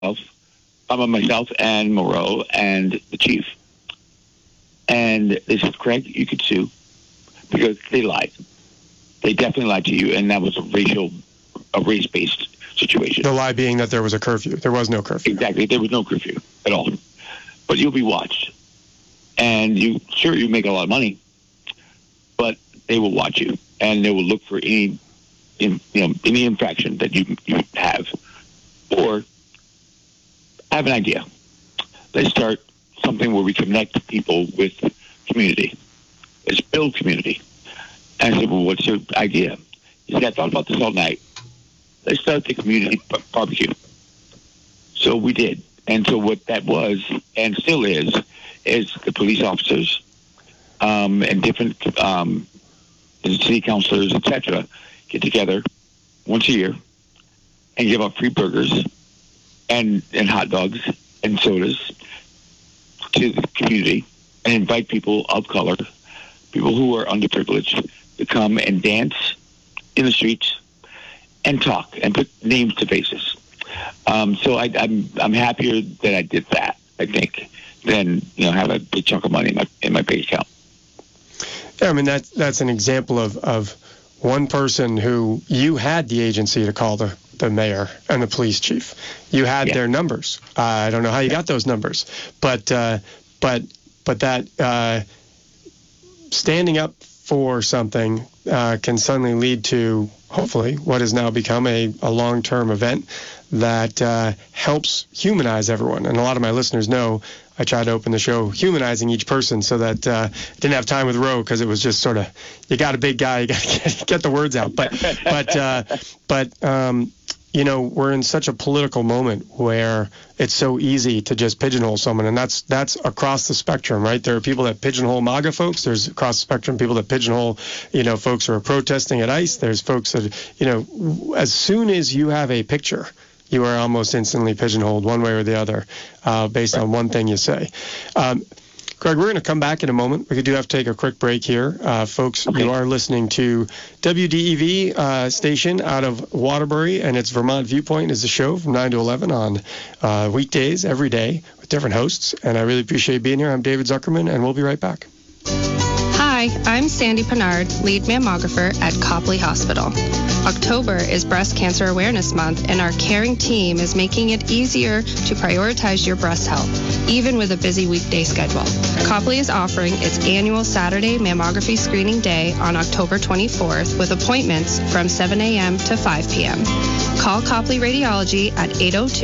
myself and Moreau and the chief. And they said, Craig, you could sue because they lied. They definitely lied to you, and that was a race-based situation. The lie being that there was a curfew. There was no curfew. Exactly. There was no curfew at all. But you'll be watched. And you make a lot of money, but they will watch you, and they will look for any infraction that you have. Or I have an idea. Let's start something where we connect people with community. Let's build community. And I said, well, what's your idea? He said, I thought about this all night. Let's start the community barbecue. So we did. And so what that was, and still is the police officers and different city councilors, etc., get together once a year and give out free burgers and hot dogs and sodas to the community and invite people of color, people who are underprivileged, to come and dance in the streets and talk and put names to faces. So I'm happier that I did that, I think, than have a big chunk of money in my bank account. Yeah, I mean that's an example of one person who you had the agency to call the mayor and the police chief. You had their numbers. I don't know how you got those numbers, but that standing up for something can suddenly lead to, hopefully, what has now become a long-term event that helps humanize everyone. And a lot of my listeners know I try to open the show humanizing each person so that I didn't have time with Roe because it was just sort of, you got a big guy, you got to get the words out. But we're in such a political moment where it's so easy to just pigeonhole someone, and that's across the spectrum, right? There are people that pigeonhole MAGA folks. There's across the spectrum people that pigeonhole, folks who are protesting at ICE. There's folks that, as soon as you have a picture, you are almost instantly pigeonholed one way or the other based on one thing you say. Craig, we're going to come back in a moment. We do have to take a quick break here. Folks, okay. You are listening to WDEV station out of Waterbury, and it's Vermont Viewpoint is the show from 9 to 11 on weekdays every day with different hosts. And I really appreciate being here. I'm David Zuckerman, and we'll be right back. Hi, I'm Sandy Pennard, lead mammographer at Copley Hospital. October is Breast Cancer Awareness Month, and our caring team is making it easier to prioritize your breast health, even with a busy weekday schedule. Copley is offering its annual Saturday mammography screening day on October 24th with appointments from 7 a.m. to 5 p.m. Call Copley Radiology at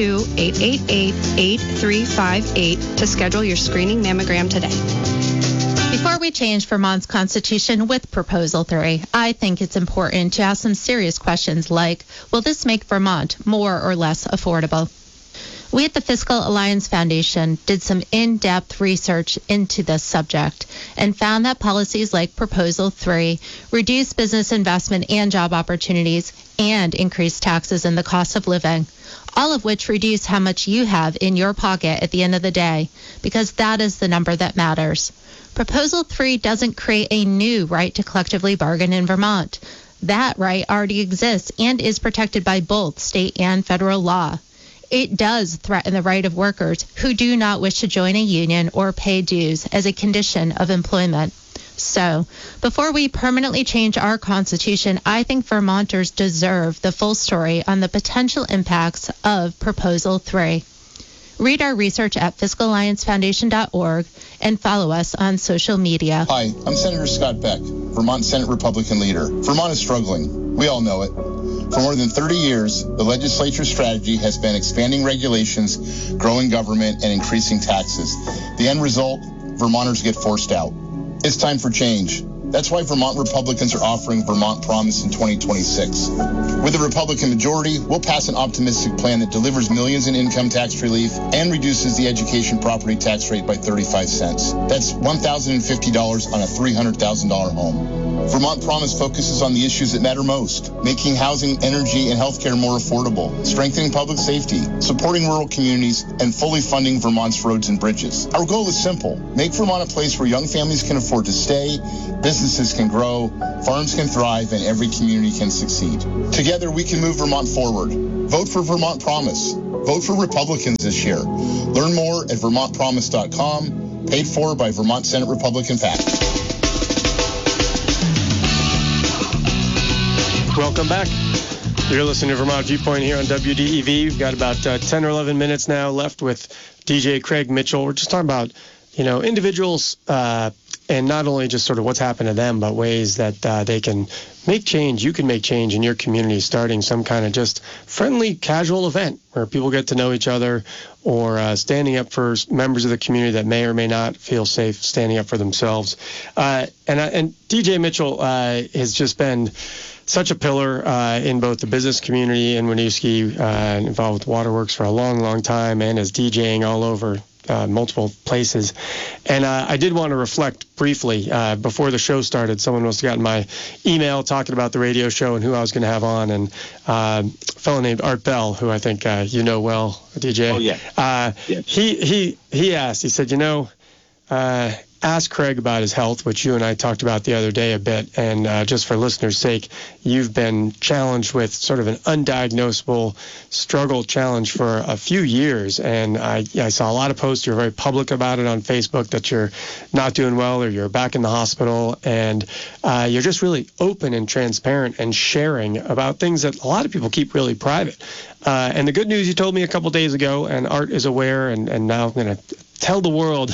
802-888-8358 to schedule your screening mammogram today. Before we change Vermont's Constitution with Proposal 3, I think it's important to ask some serious questions like, will this make Vermont more or less affordable? We at the Fiscal Alliance Foundation did some in-depth research into this subject and found that policies like Proposal 3 reduce business investment and job opportunities and increase taxes and the cost of living, all of which reduce how much you have in your pocket at the end of the day, because that is the number that matters. Proposal 3 doesn't create a new right to collectively bargain in Vermont. That right already exists and is protected by both state and federal law. It does threaten the right of workers who do not wish to join a union or pay dues as a condition of employment. So, before we permanently change our Constitution, I think Vermonters deserve the full story on the potential impacts of Proposal 3. Read our research at fiscalalliancefoundation.org and follow us on social media. Hi, I'm Senator Scott Beck, Vermont Senate Republican leader. Vermont is struggling. We all know it. For more than 30 years, the legislature's strategy has been expanding regulations, growing government, and increasing taxes. The end result, Vermonters get forced out. It's time for change. That's why Vermont Republicans are offering Vermont Promise in 2026. With a Republican majority, we'll pass an optimistic plan that delivers millions in income tax relief and reduces the education property tax rate by 35 cents. That's $1,050 on a $300,000 home. Vermont Promise focuses on the issues that matter most, making housing, energy, and healthcare more affordable, strengthening public safety, supporting rural communities, and fully funding Vermont's roads and bridges. Our goal is simple: make Vermont a place where young families can afford to stay, businesses can grow, farms can thrive, and every community can succeed. Together, we can move Vermont forward. Vote for Vermont Promise. Vote for Republicans this year. Learn more at VermontPromise.com. Paid for by Vermont Senate Republican PAC. Welcome back. You're listening to Vermont Viewpoint here on WDEV. We've got about 10 or 11 minutes now left with DJ Craig Mitchell. We're just talking about, individuals and not only just sort of what's happened to them, but ways that they can make change. You can make change in your community, starting some kind of just friendly, casual event where people get to know each other, or standing up for members of the community that may or may not feel safe standing up for themselves. And DJ Mitchell has just been such a pillar in both the business community in Winooski, involved with Waterworks for a long, long time, and is DJing all over multiple places. And I did want to reflect briefly before the show started. Someone must have gotten my email talking about the radio show and who I was going to have on, and a fellow named Art Bell, who I think you know well, DJ. Oh, yeah. Yes. He asked, he said, ask Craig about his health, which you and I talked about the other day a bit. And just for listeners' sake, you've been challenged with sort of an undiagnosable struggle challenge for a few years. And I saw a lot of posts. You're very public about it on Facebook that you're not doing well or you're back in the hospital. And you're just really open and transparent and sharing about things that a lot of people keep really private. And the good news you told me a couple days ago, and Art is aware, and now I'm going to tell the world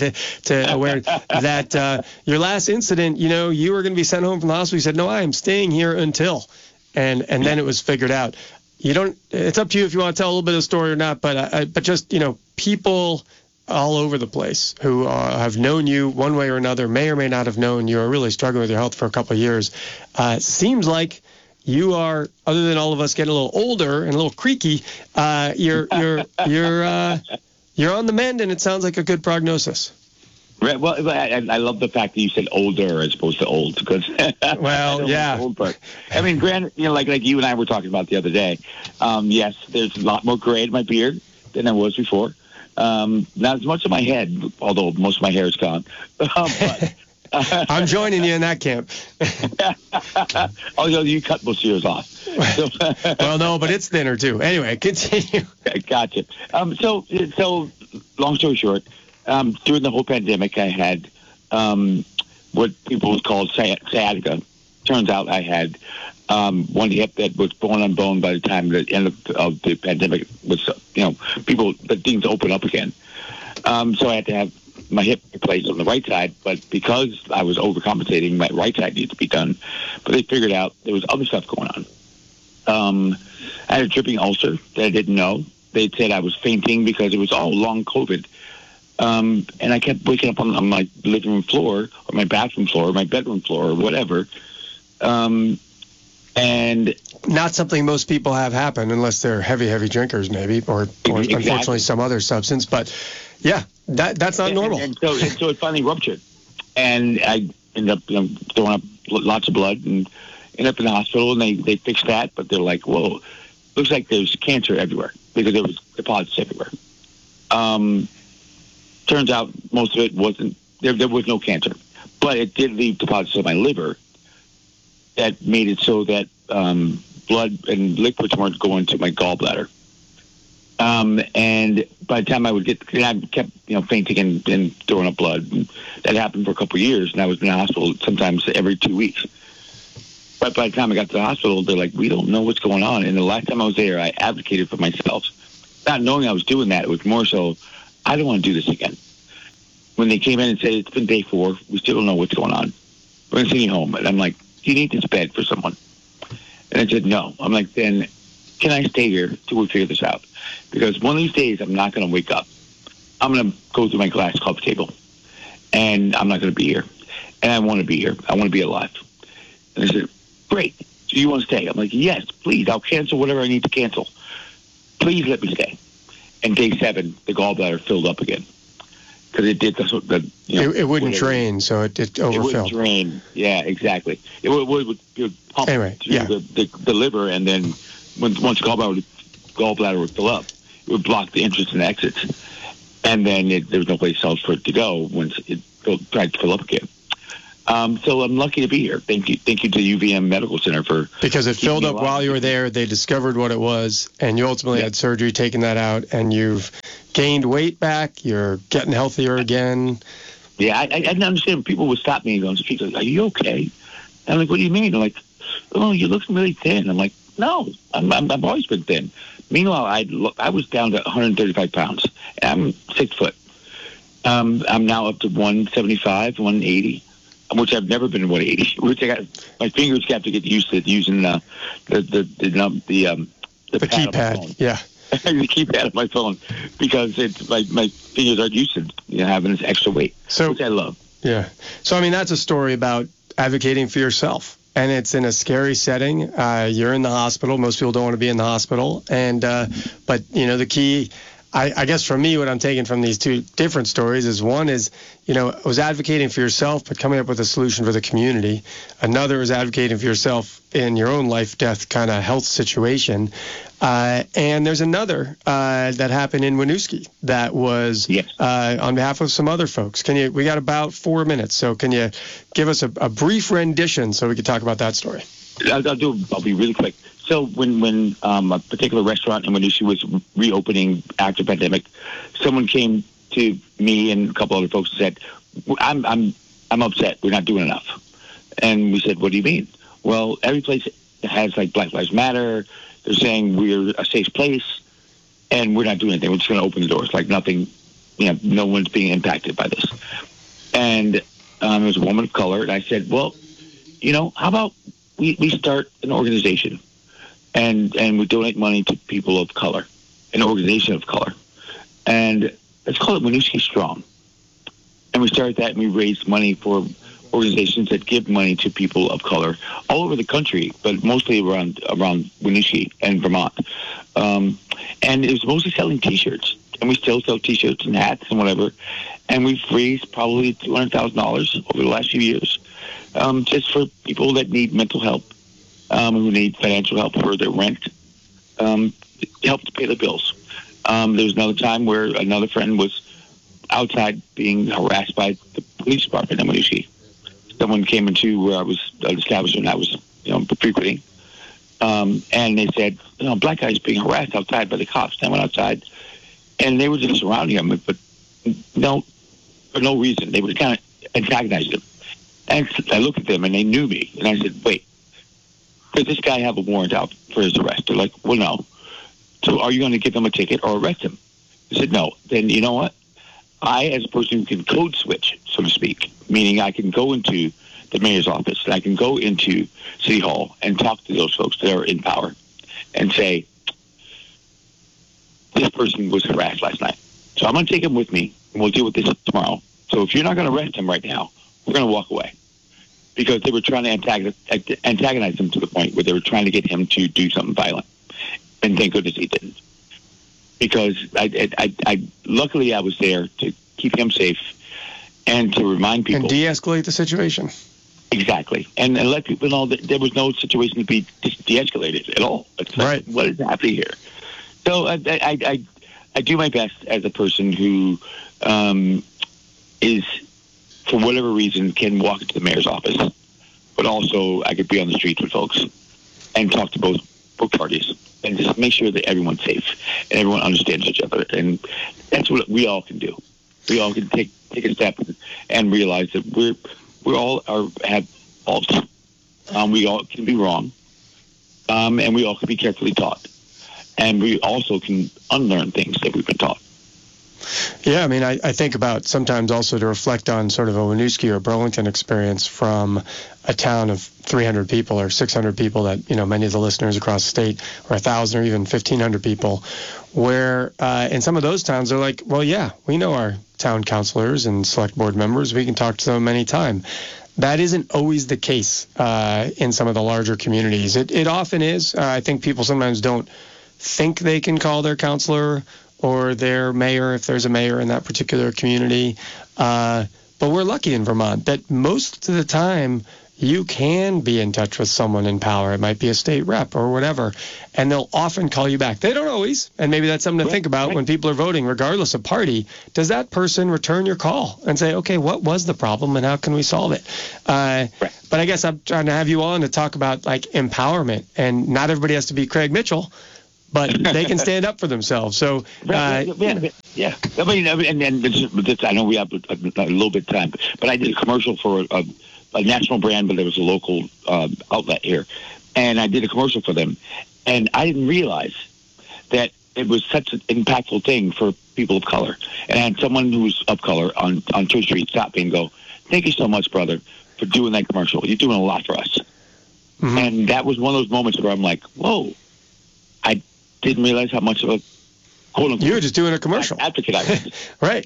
that your last incident, you were going to be sent home from the hospital. You said, no, I am staying here until, and then it was figured out. It's up to you if you want to tell a little bit of the story or not, but just, people all over the place who have known you one way or another, may or may not have known you, are really struggling with your health for a couple of years. Seems like you are, other than all of us getting a little older and a little creaky, you're on the mend, and it sounds like a good prognosis. Right. Well, I love the fact that you said older as opposed to old, because well, yeah. Old part. I mean, granted, like you and I were talking about the other day. Yes, there's a lot more gray in my beard than there was before. Not as much in my head, although most of my hair is gone. But I'm joining you in that camp. Oh, you cut most of yours off. So, well, no, but it's thinner too. Anyway, continue. Gotcha. So long story short, during the whole pandemic, I had what people would call sciatica. Turns out I had one hip that was bone on bone by the time the end of the pandemic was, things open up again. So I had to have my hip replaced on the right side, but because I was overcompensating, my right side needed to be done. But they figured out there was other stuff going on. I had a dripping ulcer that I didn't know. They said I was fainting because it was all long COVID. And I kept waking up on my living room floor or my bathroom floor or my bedroom floor or whatever. And not something most people have happen unless they're heavy drinkers, maybe, or exactly. Unfortunately some other substance. But yeah, that's not normal. And so it finally ruptured, and I ended up throwing up lots of blood and ended up in the hospital, and they fixed that. But they're like, whoa, looks like there's cancer everywhere because there was deposits everywhere. Turns out most of it wasn't there. There was no cancer, but it did leave deposits on my liver that made it so that blood and liquids weren't going to my gallbladder. And by the time I would I kept fainting and throwing up blood. And that happened for a couple of years, and I was in the hospital sometimes every 2 weeks. But by the time I got to the hospital, they're like, we don't know what's going on. And the last time I was there, I advocated for myself. Not knowing I was doing that, it was more so, I don't want to do this again. When they came in and said, it's been day 4, we still don't know what's going on. We're going to send you home. And I'm like, do you need this bed for someone? And I said, no. I'm like, then can I stay here till we figure this out? Because one of these days, I'm not going to wake up. I'm going to go through my glass coffee table, and I'm not going to be here. And I want to be here. I want to be alive. And they said, great. So you want to stay? I'm like, yes, please. I'll cancel whatever I need to cancel. Please let me stay. And day 7, the gallbladder filled up again. Because it did it wouldn't drain, so it overfilled. It wouldn't drain. Yeah, exactly. It would pump anyway, through the liver, and then once the gallbladder would fill up, it would block the entrance and exits. And then there was no place else for it to go once it tried to fill up again. So I'm lucky to be here. Thank you to UVM Medical Center for... Because it filled up while you were there. They discovered what it was, and you ultimately had surgery, taking that out, and you've gained weight back. You're getting healthier again. Yeah, I didn't understand. People would stop me on the street like, "Are you okay?" I'm like, "What do you mean?" They're like, "Oh, you look really thin." I'm like, "No, I've always been thin." Meanwhile, I was down to 135 pounds. I'm 6 foot. I'm now up to 175, 180. Which I've never been 180. Which I got, my fingers have to get used to using the keypad. Yeah, the keypad of my phone, because it's my fingers aren't used to having this extra weight, which I love. Yeah. So I mean, that's a story about advocating for yourself, and it's in a scary setting. You're in the hospital. Most people don't want to be in the hospital, and but the key. I guess for me, what I'm taking from these two different stories is, one is, it was advocating for yourself, but coming up with a solution for the community. Another is advocating for yourself in your own life-death kind of health situation. And there's another that happened in Winooski that was on behalf of some other folks. We got about 4 minutes, so can you give us a brief rendition so we can talk about that story? I'll be really quick. So when a particular restaurant in Winooski was reopening after pandemic, someone came to me and a couple other folks and said, "I'm upset. We're not doing enough." And we said, "What do you mean?" "Well, every place has like Black Lives Matter. They're saying we're a safe place, and we're not doing anything. We're just going to open the doors like nothing. No one's being impacted by this." And it was a woman of color, and I said, "Well, how about we start an organization, and we donate money to people of color, an organization of color, and let's call it Winooski Strong." And we started that, and we raised money for organizations that give money to people of color all over the country, but mostly around Winooski and Vermont. And it was mostly selling T-shirts, and we still sell T-shirts and hats and whatever. And we've raised probably $200,000 over the last few years, just for people that need mental help, who need financial help for their rent, help to pay the bills. There was another time where another friend was outside being harassed by the police department in Winooski. Someone came into where I was, an establishment I was, frequenting, and they said, "Black guy's being harassed outside by the cops." And I went outside, and they were just surrounding him, but for no reason. They were kind of antagonizing him. And I looked at them, and they knew me. And I said, "Wait, does this guy have a warrant out for his arrest?" They're like, "Well, no." "So are you going to give him a ticket or arrest him?" I said, "No." "Then you know what? I, as a person who can code switch, so to speak, meaning I can go into the mayor's office and I can go into City Hall and talk to those folks that are in power and say, this person was harassed last night. So I'm going to take him with me, and we'll deal with this tomorrow. So if you're not going to arrest him right now, we're going to walk away." Because they were trying to antagonize him to the point where they were trying to get him to do something violent. And thank goodness he didn't. Because I luckily I was there to keep him safe and to remind people. And de-escalate the situation. Exactly. And let people know that there was no situation to be de-escalated at all. It's right. What is happening here? So I do my best as a person who is, for whatever reason, can walk into the mayor's office. But also I could be on the streets with folks and talk to both parties and just make sure that everyone's safe and everyone understands each other. And that's what we all can do. We all can take a step and realize that we all have faults. We all can be wrong. And we all can be carefully taught. And we also can unlearn things that we've been taught. Yeah, I mean, I think about sometimes also to reflect on sort of a Winooski or Burlington experience from a town of 300 people or 600 people that, many of the listeners across the state, or 1,000 or even 1,500 people, where in some of those towns they're like, well, yeah, we know our town councilors and select board members. We can talk to them anytime. That isn't always the case in some of the larger communities. It often is. I think people sometimes don't think they can call their counselor or their mayor, if there's a mayor in that particular community. But we're lucky in Vermont that most of the time you can be in touch with someone in power. It might be a state rep or whatever, and they'll often call you back. They don't always, and maybe that's something to think about when people are voting, regardless of party. Does that person return your call and say, okay, what was the problem and how can we solve it? But I guess I'm trying to have you on to talk about like empowerment, and not everybody has to be Craig Mitchell, but they can stand up for themselves. So, yeah. I mean, and this, I know we have a little bit of time, but I did a commercial for a national brand, but there was a local outlet here, and I did a commercial for them, and I didn't realize that it was such an impactful thing for people of color. And I had someone who's of color on Church Street stop me and go, "Thank you so much, brother, for doing that commercial. You're doing a lot for us." Mm-hmm. And that was one of those moments where I'm like, whoa, I didn't realize how much of a quote-unquote you were just doing a commercial advocate I was. Right.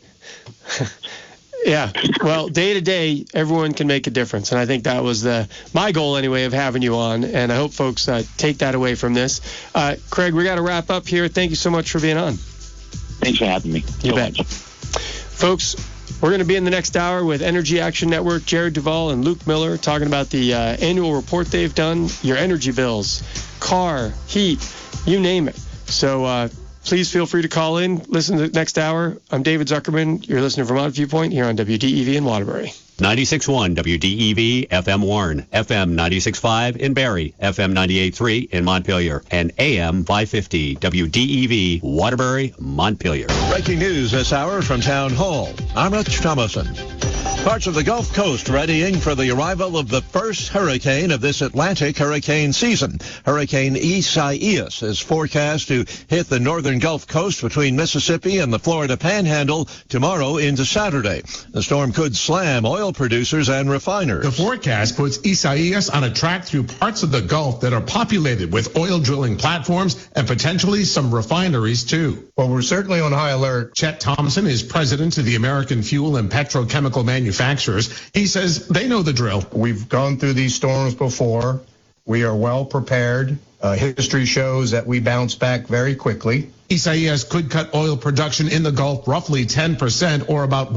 Yeah. Well, day to day, everyone can make a difference, and I think that was my goal anyway of having you on, and I hope folks take that away from this. Craig, we got to wrap up here. Thank you so much for being on. Thanks for having me. You bet. Folks, we're going to be in the next hour with Energy Action Network, Jared Duvall and Luke Miller, talking about the annual report they've done, your energy bills, car, heat, you name it. So please feel free to call in. Listen to the next hour. I'm David Zuckerman. You're listening to Vermont Viewpoint here on WDEV in Waterbury. 96.1 WDEV FM Warren, FM 96.5 in Barrie, FM 98.3 in Montpelier, and AM 550 WDEV Waterbury, Montpelier. Breaking news this hour from Town Hall. I'm Rich Thomason. Parts of the Gulf Coast readying for the arrival of the first hurricane of this Atlantic hurricane season. Hurricane Isaias is forecast to hit the northern Gulf Coast between Mississippi and the Florida Panhandle tomorrow into Saturday. The storm could slam oil producers and refiners. The forecast puts Isaias on a track through parts of the Gulf that are populated with oil drilling platforms and potentially some refineries too. Well, we're certainly on high alert. Chet Thompson is president of the American Fuel and Petrochemical Manufacturers. He says they know the drill. We've gone through these storms before. We are well prepared. History shows that we bounce back very quickly. Isaias could cut oil production in the Gulf roughly 10%, or about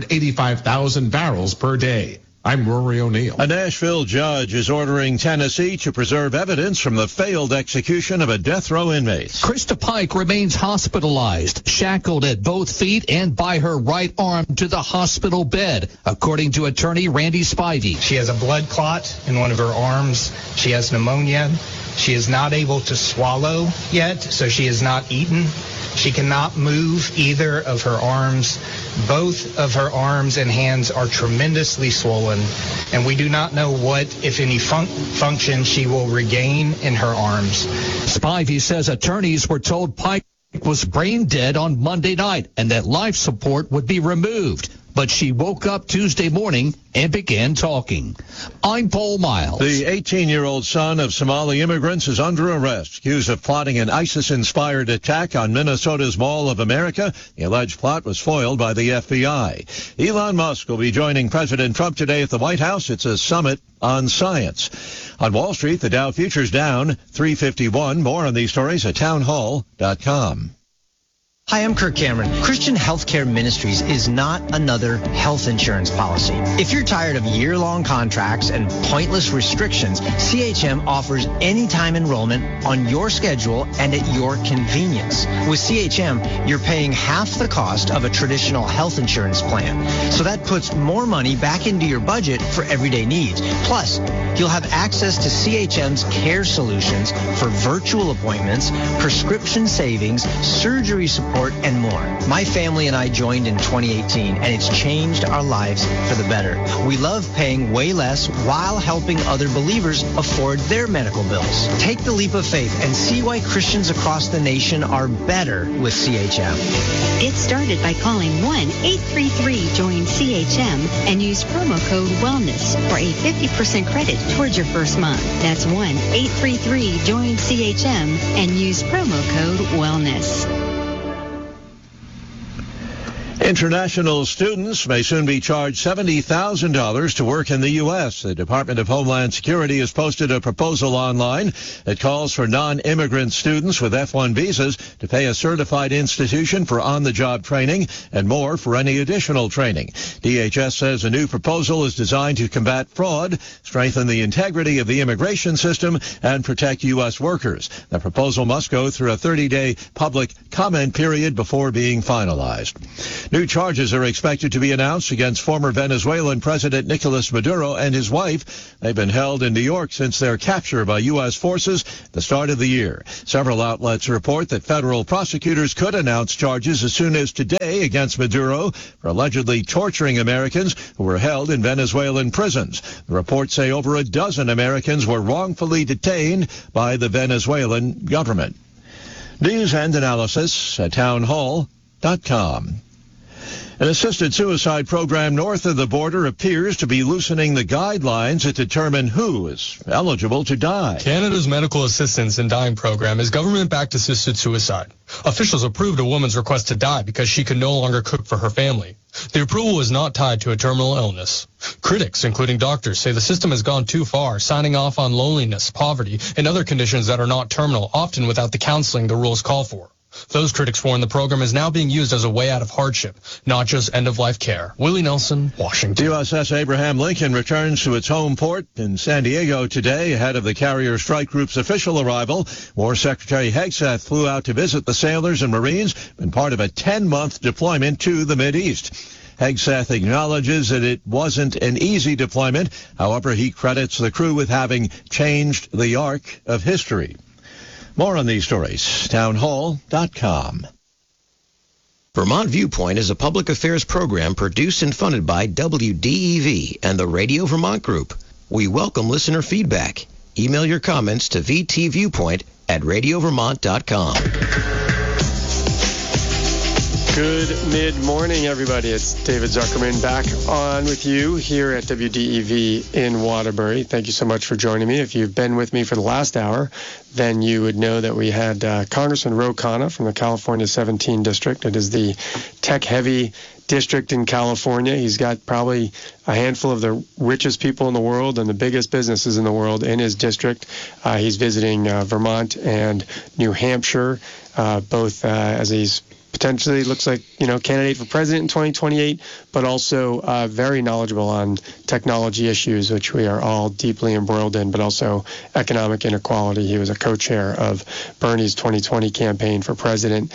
185,000 barrels per day. I'm Rory O'Neill. A Nashville judge is ordering Tennessee to preserve evidence from the failed execution of a death row inmate. Krista Pike remains hospitalized, shackled at both feet and by her right arm to the hospital bed, according to attorney Randy Spivey. She has a blood clot in one of her arms. She has pneumonia. She is not able to swallow yet, so she has not eaten. She cannot move either of her arms. Both of her arms and hands are tremendously swollen, and we do not know what, if any, function she will regain in her arms. Spivey says attorneys were told Pike was brain dead on Monday night and that life support would be removed. But she woke up Tuesday morning and began talking. I'm Paul Miles. The 18-year-old son of Somali immigrants is under arrest, accused of plotting an ISIS-inspired attack on Minnesota's Mall of America. The alleged plot was foiled by the FBI. Elon Musk will be joining President Trump today at the White House. It's a summit on science. On Wall Street, the Dow futures down 351. More on these stories at townhall.com. Hi, I'm Kirk Cameron. Christian Healthcare Ministries is not another health insurance policy. If you're tired of year-long contracts and pointless restrictions, CHM offers anytime enrollment on your schedule and at your convenience. With CHM, you're paying half the cost of a traditional health insurance plan. So that puts more money back into your budget for everyday needs. Plus, you'll have access to CHM's care solutions for virtual appointments, prescription savings, surgery support, and more. My family and I joined in 2018, and it's changed our lives for the better. We love paying way less while helping other believers afford their medical bills. Take the leap of faith and see why Christians across the nation are better with CHM. Get started by calling 1-833-JOIN-CHM and use promo code WELLNESS for a 50% credit towards your first month. That's 1-833-JOIN-CHM and use promo code WELLNESS. International students may soon be charged $70,000 to work in the U.S. The Department of Homeland Security has posted a proposal online that calls for non-immigrant students with F-1 visas to pay a certified institution for on-the-job training and more for any additional training. DHS says a new proposal is designed to combat fraud, strengthen the integrity of the immigration system, and protect U.S. workers. The proposal must go through a 30-day public comment period before being finalized. New charges are expected to be announced against former Venezuelan President Nicolas Maduro and his wife. They've been held in New York since their capture by U.S. forces at the start of the year. Several outlets report that federal prosecutors could announce charges as soon as today against Maduro for allegedly torturing Americans who were held in Venezuelan prisons. The reports say over a dozen Americans were wrongfully detained by the Venezuelan government. News and analysis at townhall.com. An assisted suicide program north of the border appears to be loosening the guidelines that determine who is eligible to die. Canada's Medical Assistance in Dying program is government-backed assisted suicide. Officials approved a woman's request to die because she could no longer cook for her family. The approval is not tied to a terminal illness. Critics, including doctors, say the system has gone too far, signing off on loneliness, poverty, and other conditions that are not terminal, often without the counseling the rules call for. Those critics warn the program is now being used as a way out of hardship, not just end-of-life care. Willie Nelson, Washington. USS Abraham Lincoln returns to its home port in San Diego today ahead of the Carrier Strike Group's official arrival. War Secretary Hegseth flew out to visit the sailors and Marines and part of a 10-month deployment to the Mideast. Hegseth acknowledges that it wasn't an easy deployment. However, he credits the crew with having changed the arc of history. More on these stories, townhall.com. Vermont Viewpoint is a public affairs program produced and funded by WDEV and the Radio Vermont Group. We welcome listener feedback. Email your comments to vtviewpoint@radiovermont.com. Good mid-morning, everybody. It's David Zuckerman back on with you here at WDEV in Waterbury. Thank you so much for joining me. If you've been with me for the last hour, then you would know that we had Congressman Ro Khanna from the California 17 district. It is the tech-heavy district in California. He's got probably a handful of the richest people in the world and the biggest businesses in the world in his district. He's visiting Vermont and New Hampshire, both as he's potentially looks like, candidate for president in 2028, but also very knowledgeable on technology issues, which we are all deeply embroiled in, but also economic inequality. He was a co-chair of Bernie's 2020 campaign for president.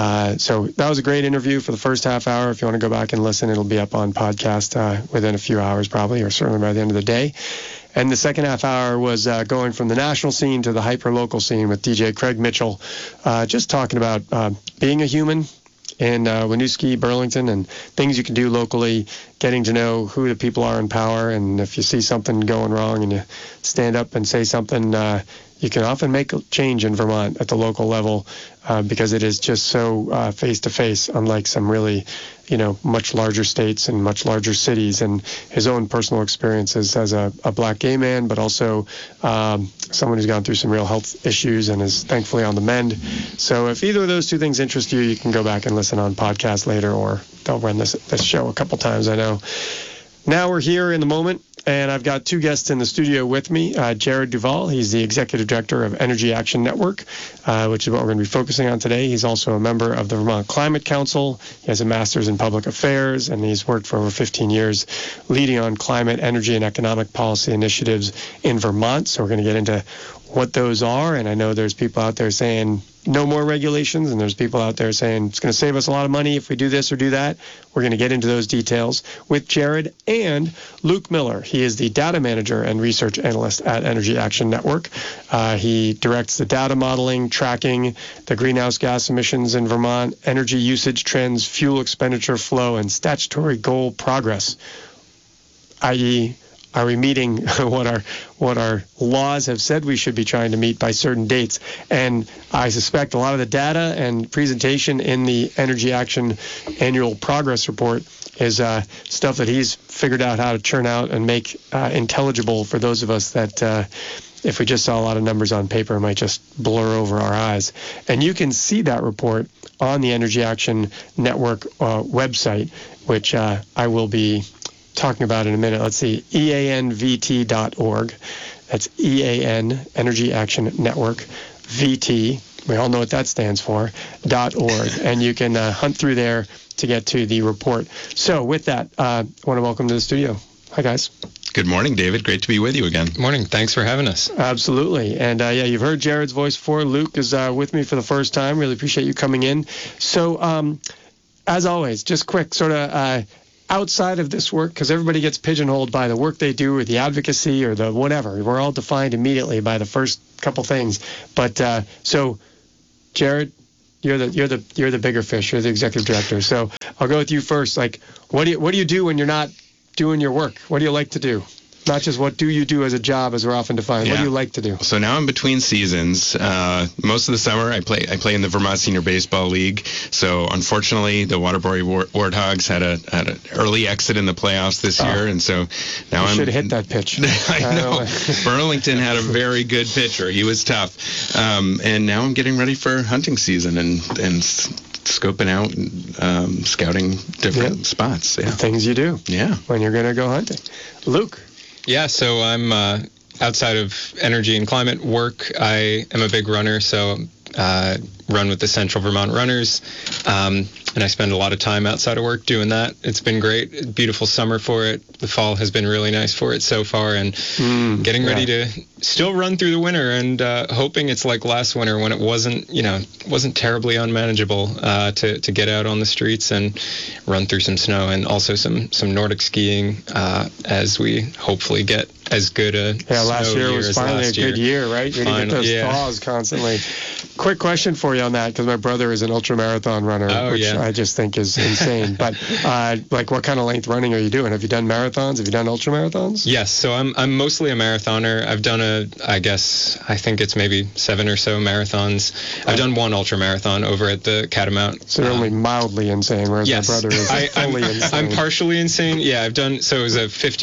So that was a great interview for the first half hour. If you want to go back and listen, it'll be up on podcast within a few hours probably, or certainly by the end of the day. And the second half hour was going from the national scene to the hyper-local scene with DJ Craig Mitchell, just talking about being a human in Winooski, Burlington, and things you can do locally, getting to know who the people are in power, and if you see something going wrong and you stand up and say something, you can often make a change in Vermont at the local level because it is just so face-to-face, unlike some really, much larger states and much larger cities. And his own personal experiences as a black gay man, but also someone who's gone through some real health issues and is thankfully on the mend. So if either of those two things interest you, you can go back and listen on podcast later, or they'll run this show a couple times, I know. Now we're here in the moment, and I've got two guests in the studio with me. Jared Duval, he's the Executive Director of Energy Action Network, which is what we're going to be focusing on today. He's also a member of the Vermont Climate Council. He has a master's in public affairs, and he's worked for over 15 years leading on climate, energy, and economic policy initiatives in Vermont. So we're going to get into what those are, and I know there's people out there saying no more regulations, and there's people out there saying it's going to save us a lot of money if we do this or do that. We're going to get into those details with Jared and Luke Miller. He is the data manager and research analyst at Energy Action Network. He directs the data modeling, tracking the greenhouse gas emissions in Vermont, energy usage trends, fuel expenditure flow, and statutory goal progress, i.e., are we meeting what our laws have said we should be trying to meet by certain dates? And I suspect a lot of the data and presentation in the Energy Action Annual Progress Report is stuff that he's figured out how to churn out and make intelligible for those of us that if we just saw a lot of numbers on paper, it might just blur over our eyes. And you can see that report on the Energy Action Network website, which I will be talking about in a minute. Let's see, eanvt.org. That's EAN, Energy Action Network, VT. We all know what that stands for, .org. And you can hunt through there to get to the report. So with that, I want to welcome to the studio. Hi, guys. Good morning, David. Great to be with you again. Morning. Thanks for having us. Absolutely. And you've heard Jared's voice before. Luke is with me for the first time. Really appreciate you coming in. So as always, just quick sort of outside of this work, because everybody gets pigeonholed by the work they do or the advocacy or the whatever. We're all defined immediately by the first couple things. But so, Jared, you're the bigger fish. You're the executive director. So I'll go with you first. Like, what do you do when you're not doing your work? What do you like to do? Not just what do you do as a job, as we're often defined. Yeah. What do you like to do? So now I'm between seasons. Most of the summer I play in the Vermont Senior Baseball League. So unfortunately, the Waterbury Warthogs had an early exit in the playoffs this year, and so now I should hit that pitch. I know. Burlington had a very good pitcher. He was tough, and now I'm getting ready for hunting season and scoping out, scouting different spots. Yeah. The things you do. Yeah. When you're going to go hunting. Luke. Yeah, so I'm outside of energy and climate work. I am a big runner, so run with the Central Vermont Runners, and I spend a lot of time outside of work doing that. It's been great. Beautiful summer for it. The fall has been really nice for it so far, and getting ready to still run through the winter, and hoping it's like last winter when it wasn't terribly unmanageable to get out on the streets and run through some snow, and also some Nordic skiing as we hopefully get as good a last year was finally a good year, right? You're going to get those thaws constantly. Quick question for you on that, because my brother is an ultramarathon runner, which I just think is insane. But like, what kind of length running are you doing? Have you done marathons? Have you done ultramarathons? Yes, so I'm mostly a marathoner. I've done I think it's maybe 7 or so marathons. I've done one ultramarathon over at the Catamount. So you're only mildly insane, whereas my brother is fully insane. I'm partially insane. Yeah, I've done, so it was a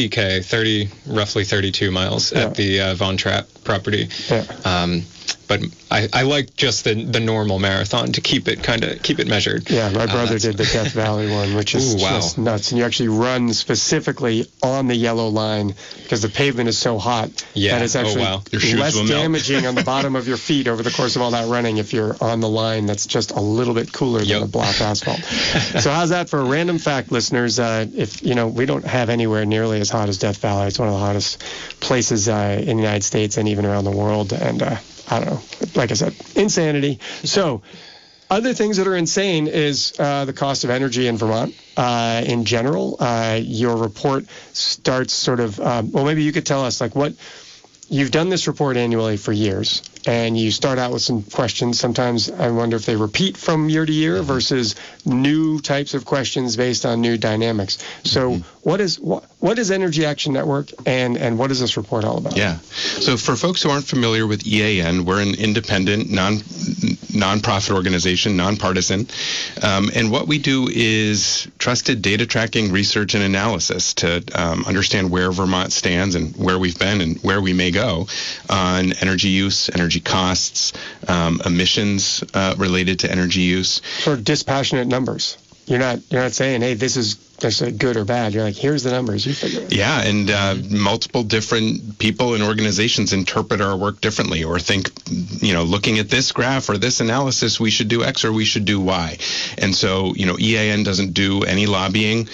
50K, roughly 32 miles at the Von Trapp property. Yeah. But I like just the normal marathon to keep it measured. Yeah, my brother did the Death Valley one, which is just nuts. And you actually run specifically on the yellow line because the pavement is so hot that it's actually less damaging on the bottom of your feet over the course of all that running if you're on the line that's just a little bit cooler than the black asphalt. So how's that for a random fact, listeners? If we don't have anywhere nearly as hot as Death Valley. It's one of the hottest places in the United States and even around the world. And I don't know. Like I said, insanity. So other things that are insane is the cost of energy in Vermont in general. Your report starts sort of, maybe you could tell us, like, what you've done this report annually for years, and you start out with some questions. Sometimes I wonder if they repeat from year to year versus new types of questions based on new dynamics. So what is Energy Action Network, and what is this report all about? Yeah. So for folks who aren't familiar with EAN, we're an independent, non-profit organization, nonpartisan, and what we do is trusted data tracking, research, and analysis to understand where Vermont stands and where we've been and where we may go on energy use, energy costs, emissions related to energy use. Sort of dispassionate numbers. You're not saying, hey, this is good or bad. You're like, here's the numbers. You figure it. Yeah, and multiple different people and organizations interpret our work differently, or think, looking at this graph or this analysis, we should do X or we should do Y. And so, EAN doesn't do any lobbying.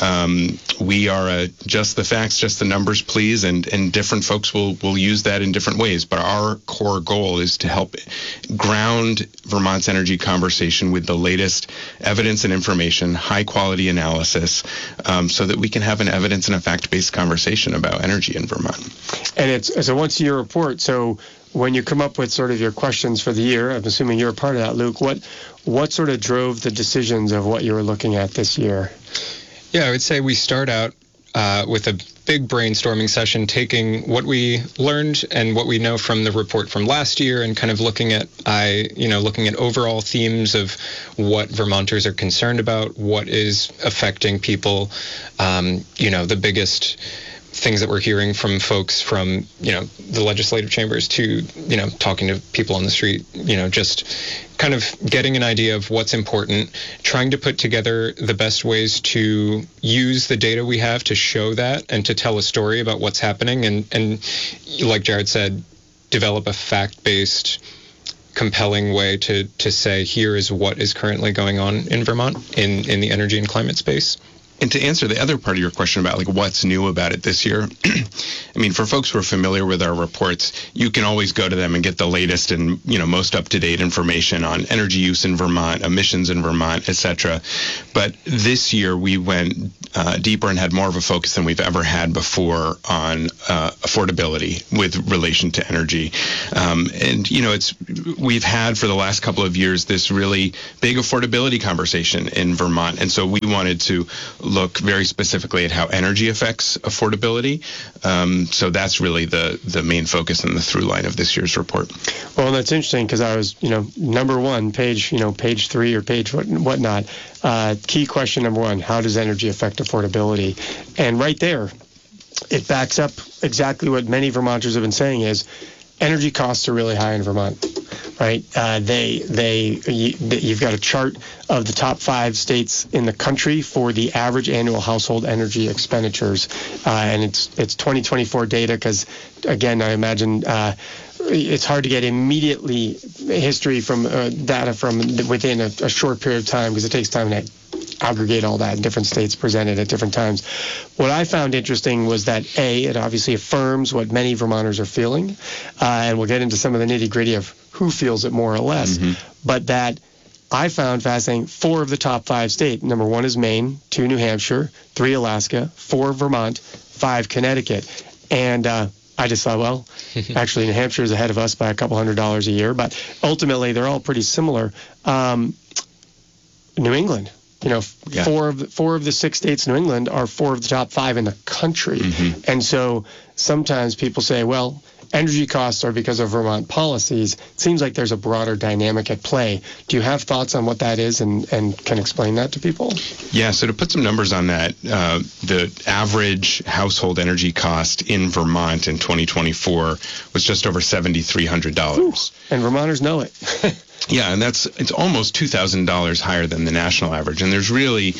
We are just the facts, just the numbers, please, and different folks will use that in different ways. But our core goal is to help ground Vermont's energy conversation with the latest evidence and information, high-quality analysis, so that we can have an evidence and a fact-based conversation about energy in Vermont. And it's a once-a-year report, so when you come up with sort of your questions for the year, I'm assuming you're a part of that, Luke, what sort of drove the decisions of what you were looking at this year? Yeah, I would say we start out with a big brainstorming session, taking what we learned and what we know from the report from last year, and kind of looking at overall themes of what Vermonters are concerned about, what is affecting people. The biggest things that we're hearing from folks from, the legislative chambers to, talking to people on the street, just kind of getting an idea of what's important, trying to put together the best ways to use the data we have to show that and to tell a story about what's happening. And like Jared said, develop a fact-based, compelling way to say, here is what is currently going on in Vermont in the energy and climate space. And to answer the other part of your question about what's new about it this year, I mean, for folks who are familiar with our reports, you can always go to them and get the latest and most up-to-date information on energy use in Vermont, emissions in Vermont, etc. But this year we went deeper and had more of a focus than we've ever had before on affordability with relation to energy. We've had for the last couple of years this really big affordability conversation in Vermont, and so we wanted to look very specifically at how energy affects affordability. So that's really the main focus and the through line of this year's report. Well, that's interesting because I was, number one, page 3 or page whatnot. Key question number 1, how does energy affect affordability? And right there, it backs up exactly what many Vermonters have been saying is energy costs are really high in Vermont. Right? You've got a chart of the top 5 states in the country for the average annual household energy expenditures, and it's 2024 data because, again, I imagine it's hard to get immediately history from data from within a short period of time because it takes time to aggregate all that in different states presented at different times. What I found interesting was that, it obviously affirms what many Vermonters are feeling, and we'll get into some of the nitty-gritty of who feels it more or less, but that I found fascinating, 4 of the top 5 states. Number 1 is Maine, 2 New Hampshire, 3 Alaska, 4 Vermont, 5 Connecticut. And I just thought, well, actually New Hampshire is ahead of us by a couple $100 a year, but ultimately they're all pretty similar. New England. 4 of the 6 states in New England are 4 of the top 5 in the country. And so sometimes people say, well, energy costs are because of Vermont policies. It seems like there's a broader dynamic at play. Do you have thoughts on what that is and can explain that to people? Yeah, so to put some numbers on that, the average household energy cost in Vermont in 2024 was just over $7,300. And Vermonters know it. Yeah, and it's almost $2,000 higher than the national average. And there's really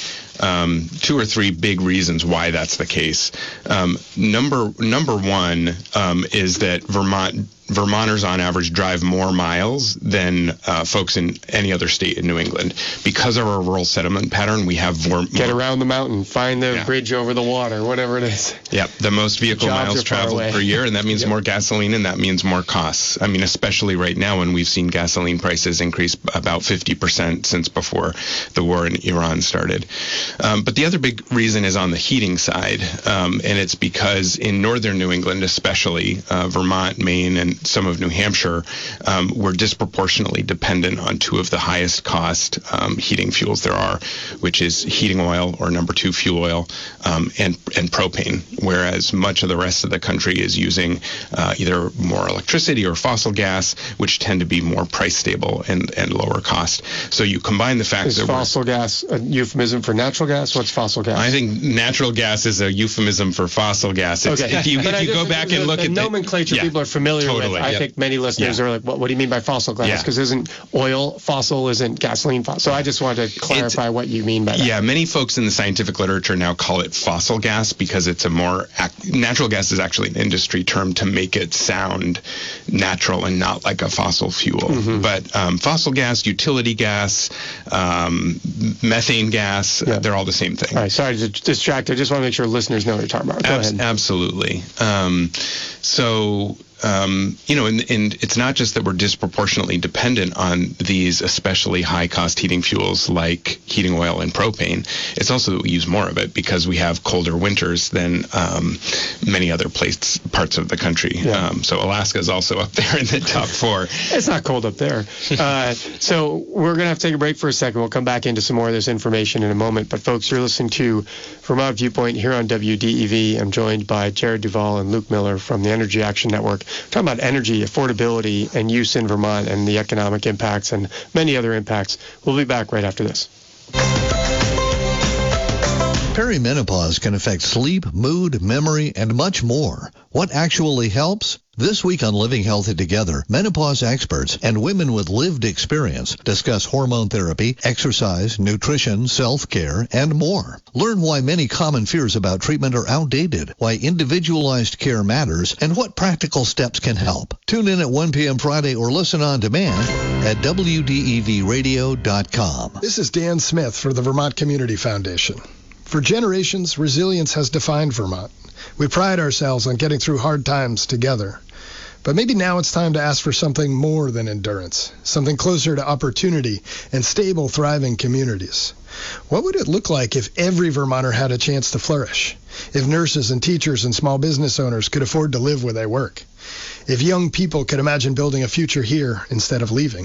2 or 3 big reasons why that's the case. Number 1 is that Vermonters on average drive more miles than folks in any other state in New England. Because of our rural settlement pattern, we have more... Get around the mountain, find the bridge over the water, whatever it is. Yeah, the most vehicle miles traveled per year, and that means more gasoline, and that means more costs. I mean, especially right now when we've seen gasoline prices increase about 50% since before the war in Iran started. But the other big reason is on the heating side, and it's because in northern New England, especially Vermont, Maine, and some of New Hampshire, we're disproportionately dependent on 2 of the highest cost heating fuels there are, which is heating oil, or number 2 fuel oil, and propane, whereas much of the rest of the country is using either more electricity or fossil gas, which tend to be more price stable and lower cost. So you combine the fact that fossil gas a euphemism for natural gas? What's fossil gas? I think natural gas is a euphemism for fossil gas. Okay. If you go back and look at the nomenclature people are familiar with, I think many listeners are like, what do you mean by fossil gas? Because isn't oil fossil, isn't gasoline fossil? So I just wanted to clarify what you mean by that. Yeah, many folks in the scientific literature now call it fossil gas because it's a more... natural gas is actually an industry term to make it sound natural and not like a fossil fuel. But fossil gas, utility gas, methane gas, they're all the same thing. All right, sorry to distract. I just want to make sure listeners know what you're talking about. Go ahead. Absolutely. And it's not just that we're disproportionately dependent on these especially high-cost heating fuels like heating oil and propane. It's also that we use more of it because we have colder winters than many other parts of the country. So Alaska is also up there in the top 4. It's not cold up there. So we're going to have to take a break for a second. We'll come back into some more of this information in a moment. But, folks, you're listening to Vermont Viewpoint here on WDEV. I'm joined by Jared Duval and Luke Miller from the Energy Action Network. We're talking about energy affordability and use in Vermont and the economic impacts and many other impacts. We'll be back right after this. Perimenopause can affect sleep, mood, memory, and much more. What actually helps? This week on Living Healthy Together, menopause experts and women with lived experience discuss hormone therapy, exercise, nutrition, self-care, and more. Learn why many common fears about treatment are outdated, why individualized care matters, and what practical steps can help. Tune in at 1 p.m. Friday or listen on demand at WDEVradio.com. This is Dan Smith for the Vermont Community Foundation. For generations, resilience has defined Vermont. We pride ourselves on getting through hard times together. But maybe now it's time to ask for something more than endurance, something closer to opportunity and stable, thriving communities. What would it look like if every Vermonter had a chance to flourish? If nurses and teachers and small business owners could afford to live where they work? If young people could imagine building a future here instead of leaving?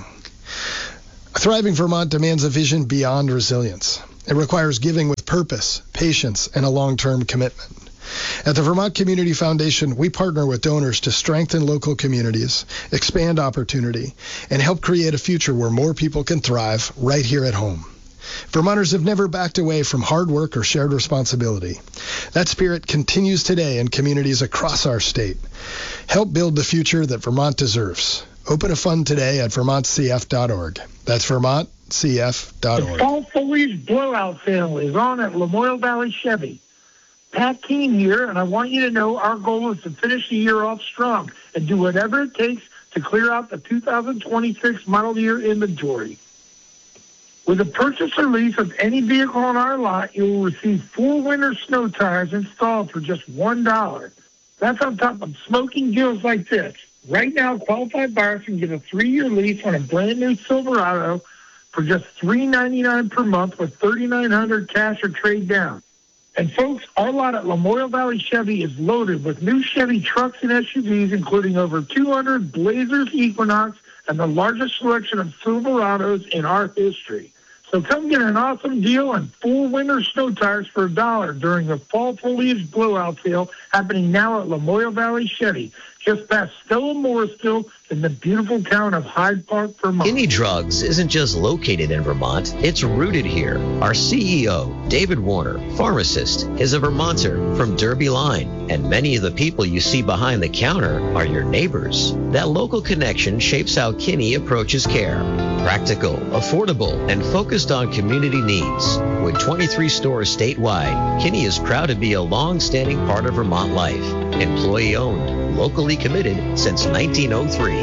A thriving Vermont demands a vision beyond resilience. It requires giving with purpose, patience, and a long-term commitment. At the Vermont Community Foundation, we partner with donors to strengthen local communities, expand opportunity, and help create a future where more people can thrive right here at home. Vermonters have never backed away from hard work or shared responsibility. That spirit continues today in communities across our state. Help build the future that Vermont deserves. Open a fund today at vermontcf.org. That's vermontcf.org. The fall foliage blowout sale is on at Lamoille Valley Chevy. Pat Keene here, and I want you to know our goal is to finish the year off strong and do whatever it takes to clear out the 2026 model year inventory. With a purchase or lease of any vehicle on our lot, you will receive 4 winter snow tires installed for just $1. That's on top of smoking deals like this. Right now, qualified buyers can get a 3-year lease on a brand new Silverado for just $399 per month with $3,900 cash or trade down. And folks, our lot at Lamoille Valley Chevy is loaded with new Chevy trucks and SUVs, including over 200 Blazers Equinox and the largest selection of Silverados in our history. So come get an awesome deal on 4 winter snow tires for $1 during the fall foliage blowout sale happening now at Lamoille Valley Chevy, just past Stella Morrisville in the beautiful town of Hyde Park, Vermont. Kinney Drugs isn't just located in Vermont, it's rooted here. Our CEO, David Warner, pharmacist, is a Vermonter from Derby Line, and many of the people you see behind the counter are your neighbors. That local connection shapes how Kinney approaches care. Practical, affordable, and focused on community needs. With 23 stores statewide, Kinney is proud to be a long-standing part of Vermont life. Employee-owned, locally committed since 1903.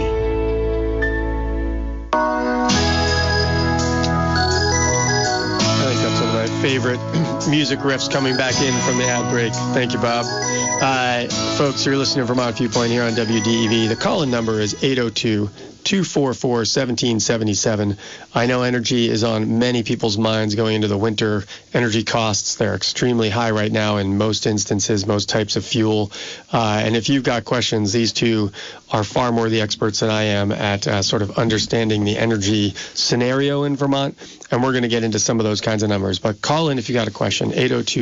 I think that's one of my favorite music riffs coming back in from the ad break. Thank you, Bob. Folks, you're listening to Vermont Viewpoint here on WDEV. The call-in number is 802-244-1777. I know energy is on many people's minds going into the winter. Energy costs, they're extremely high right now in most instances, most types of fuel. And if you've got questions, these two are far more the experts than I am at sort of understanding the energy scenario in Vermont. And we're going to get into some of those kinds of numbers. But call in if you got a question,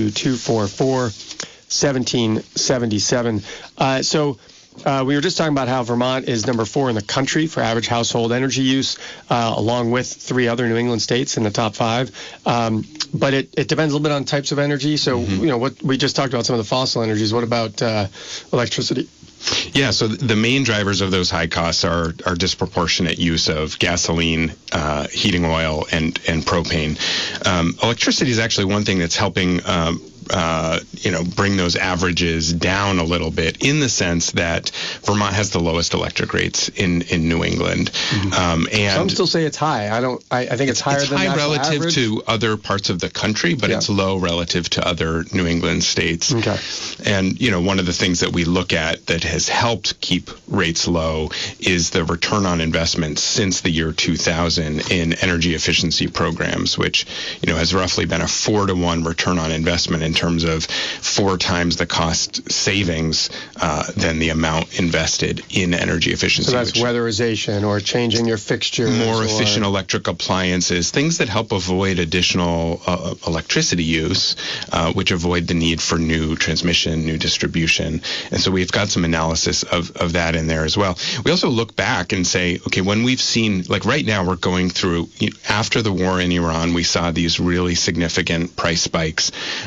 802-244-1777. We were just talking about how Vermont is number 4 in the country for average household energy use, along with 3 other New England states in the top 5. But it depends a little bit on types of energy. So, what we just talked about some of the fossil energies. What about electricity? Yeah, so the main drivers of those high costs are disproportionate use of gasoline, heating oil, and propane. Electricity is actually one thing that's helping bring those averages down a little bit, in the sense that Vermont has the lowest electric rates in New England. And some still say it's high. I think it's higher than high relative average to other parts of the country, but it's low relative to other New England states. Okay. And, one of the things that we look at that has helped keep rates low is the return on investment since the year 2000 in energy efficiency programs, which, has roughly been a 4-to-1 return on investment in terms of 4 times the cost savings than the amount invested in energy efficiency. So that's weatherization or changing your fixtures. More efficient electric appliances, things that help avoid additional electricity use, which avoid the need for new transmission, new distribution. And so we've got some analysis of that in there as well. We also look back and say, okay, when we've seen, like right now we're going through, after the war in Iran, we saw these really significant price spikes.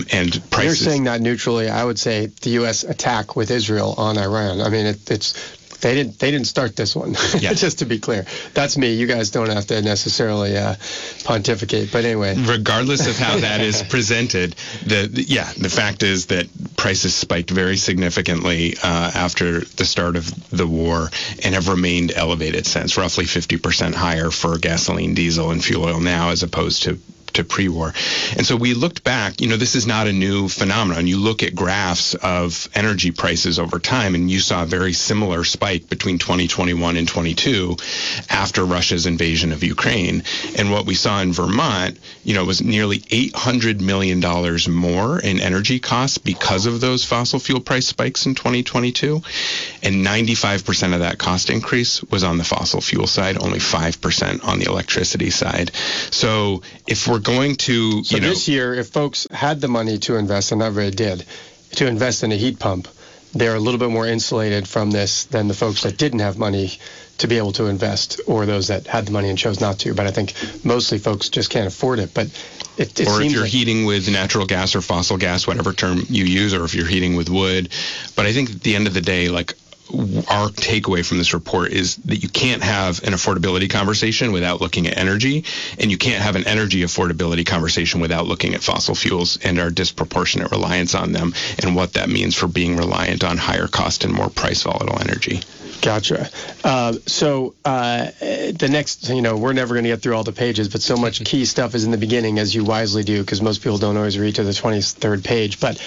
And prices. You're saying that neutrally. I would say the U.S. attack with Israel on Iran. I mean, they didn't start this one. Yes. Just to be clear, that's me. You guys don't have to necessarily pontificate. But anyway, regardless of how that is presented, the fact is that prices spiked very significantly after the start of the war and have remained elevated since, roughly 50% higher for gasoline, diesel, and fuel oil now as opposed to pre-war. And so we looked back, this is not a new phenomenon. You look at graphs of energy prices over time, and you saw a very similar spike between 2021 and 22 after Russia's invasion of Ukraine. And what we saw in Vermont, was nearly $800 million more in energy costs because of those fossil fuel price spikes in 2022. And 95% of that cost increase was on the fossil fuel side, only 5% on the electricity side. So if we're going to, this year, if folks had the money to invest, and everybody did, to invest in a heat pump, they're a little bit more insulated from this than the folks that didn't have money to be able to invest, or those that had the money and chose not to. But I think mostly folks just can't afford it. But it or seems if you're like heating with natural gas or fossil gas, whatever term you use, or if you're heating with wood. But I think at the end of the day, our takeaway from this report is that you can't have an affordability conversation without looking at energy, and you can't have an energy affordability conversation without looking at fossil fuels and our disproportionate reliance on them and what that means for being reliant on higher cost and more price volatile energy. Gotcha. So the next, we're never going to get through all the pages, but so much key stuff is in the beginning, as you wisely do, because most people don't always read to the 23rd page. But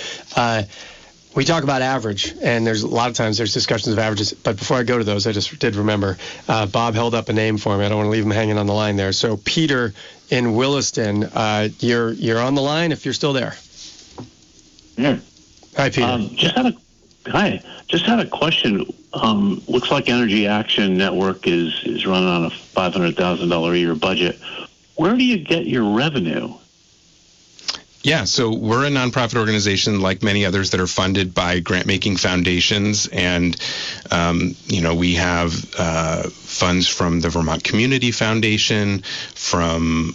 we talk about average, and there's a lot of times there's discussions of averages. But before I go to those, I just did remember Bob held up a name for me. I don't want to leave him hanging on the line there. So Peter in Williston, you're on the line if you're still there. Yeah. Hi, Peter. Just had a question. Looks like Energy Action Network is running on a $500,000 a year budget. Where do you get your revenue? Yeah, so we're a nonprofit organization like many others that are funded by grant-making foundations, and we have funds from the Vermont Community Foundation, from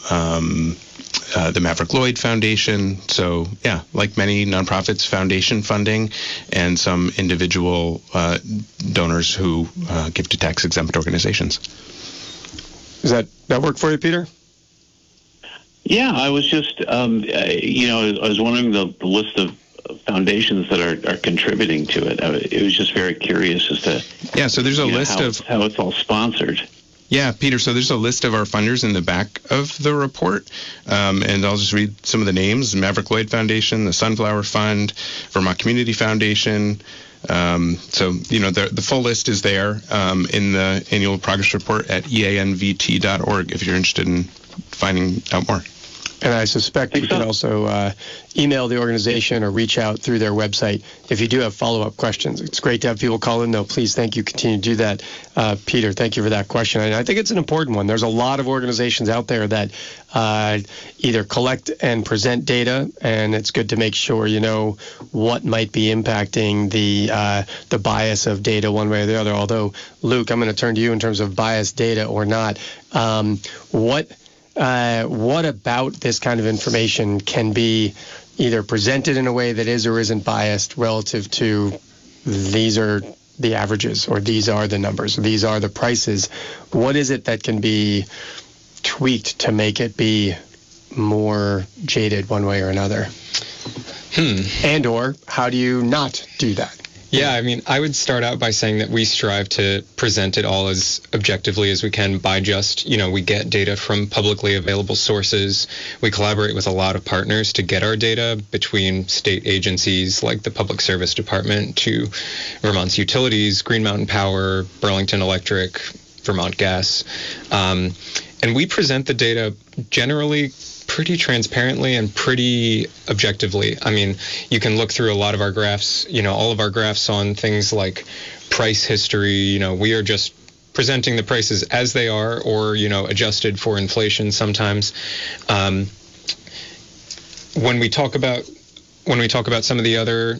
the Maverick Lloyd Foundation. So, yeah, like many nonprofits, foundation funding, and some individual donors who give to tax-exempt organizations. Does that work for you, Peter? Yeah, I was just, I was wondering the list of foundations that are contributing to it. It was just very curious as to so there's a list of how it's all sponsored. Yeah, Peter, so there's a list of our funders in the back of the report, and I'll just read some of the names: Maverick Lloyd Foundation, the Sunflower Fund, Vermont Community Foundation. The full list is there in the annual progress report at eanvt.org if you're interested in finding out more. And I suspect you can also email the organization or reach out through their website if you do have follow-up questions. It's great to have people call in, though. Please, thank you. Continue to do that. Peter, thank you for that question. And I think it's an important one. There's a lot of organizations out there that either collect and present data, and it's good to make sure you know what might be impacting the bias of data one way or the other. Although, Luke, I'm going to turn to you in terms of biased data or not. What about this kind of information can be either presented in a way that is or isn't biased relative to these are the averages, or these are the numbers, or these are the prices? What is it that can be tweaked to make it be more jaded one way or another? And or how do you not do that? Yeah, I mean, I would start out by saying that we strive to present it all as objectively as we can by just, we get data from publicly available sources. We collaborate with a lot of partners to get our data, between state agencies like the Public Service Department to Vermont's utilities, Green Mountain Power, Burlington Electric, Vermont Gas. And we present the data generally pretty transparently and pretty objectively. I mean, you can look through a lot of our graphs, all of our graphs on things like price history. We are just presenting the prices as they are, or, adjusted for inflation sometimes. When we talk about some of the other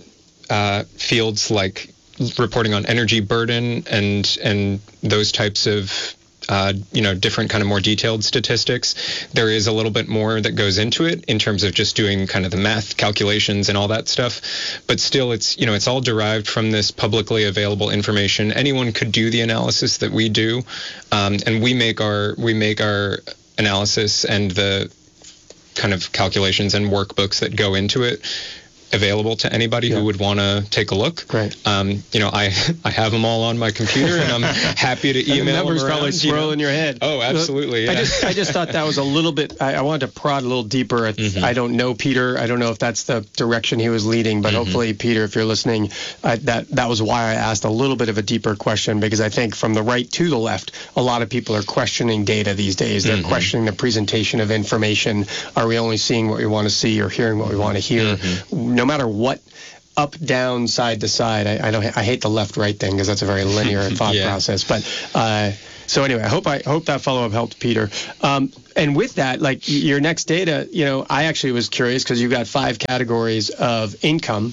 fields like reporting on energy burden and those types of different kind of more detailed statistics. There is a little bit more that goes into it in terms of just doing kind of the math calculations and all that stuff. But still, it's all derived from this publicly available information. Anyone could do the analysis that we do, and we make our analysis and the kind of calculations and workbooks that go into it available to anybody who would want to take a look. Great. I have them all on my computer, and I'm happy to email them around. The numbers probably swirl in your head. Oh, absolutely. Yeah. I just thought that was a little bit. I wanted to prod a little deeper. I don't know Peter. I don't know if that's the direction he was leading, but hopefully, Peter, if you're listening, that was why I asked a little bit of a deeper question, because I think from the right to the left, a lot of people are questioning data these days. They're questioning the presentation of information. Are we only seeing what we want to see or hearing what we want to hear? No matter what, up, down, side to side. I hate the left-right thing because that's a very linear thought process. But so anyway, I hope that follow-up helped, Peter. And with that, like your next data, I actually was curious because you've got 5 categories of income,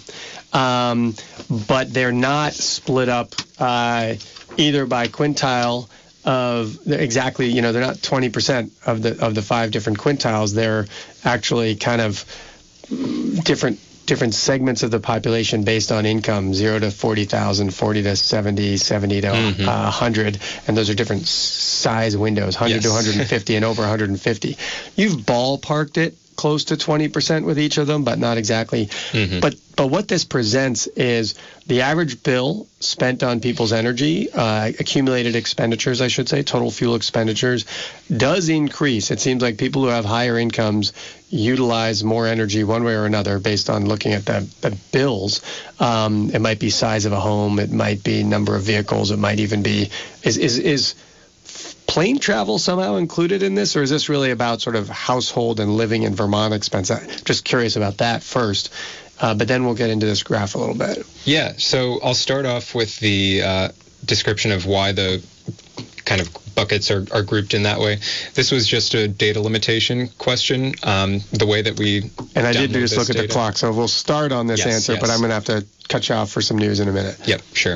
but they're not split up either by quintile of exactly. They're not 20% of the 5 different quintiles. They're actually kind of different segments of the population based on income, 0 to 40,000, 40 to 70, 70 to 100, and those are different size windows, 100 to 150 and over 150. You've ballparked it close to 20% with each of them, but not exactly. But what this presents is the average bill spent on people's energy, accumulated expenditures, I should say, total fuel expenditures, does increase. It seems like people who have higher incomes utilize more energy one way or another based on looking at the bills. It might be size of a home. It might be number of vehicles. It might even be is plane travel somehow included in this, or is this really about sort of household and living in Vermont expense? I'm just curious about that first, but then we'll get into this graph a little bit. Yeah, so I'll start off with the description of why the kind of buckets are grouped in that way. This was just a data limitation question. The way that we and I did just look at the clock, so we'll start on this answer, but I'm going to have to cut you off for some news in a minute. Yep, sure.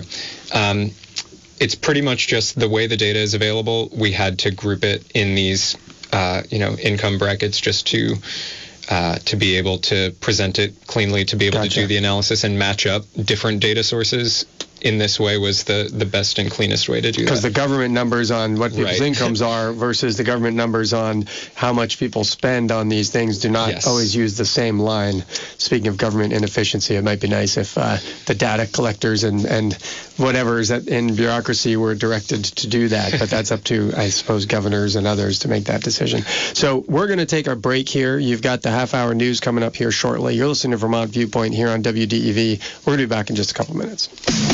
It's pretty much just the way the data is available. We had to group it in these, income brackets just to be able to present it cleanly, to be able to do the analysis and match up different data sources. In this way was the best and cleanest way to do that. Because the government numbers on what people's incomes are versus the government numbers on how much people spend on these things do not always use the same line. Speaking of government inefficiency, it might be nice if the data collectors and whatever is in bureaucracy were directed to do that. But that's up to, I suppose, governors and others to make that decision. So we're going to take our break here. You've got the half-hour news coming up here shortly. You're listening to Vermont Viewpoint here on WDEV. We're going to be back in just a couple minutes.